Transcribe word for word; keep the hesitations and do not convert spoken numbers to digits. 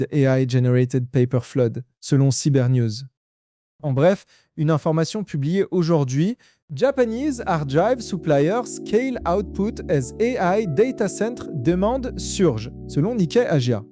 A I-generated paper flood, selon Cybernews. En bref, une information publiée aujourd'hui, Japanese hard drive suppliers scale output as A I data center demand surge, selon Nikkei Asia.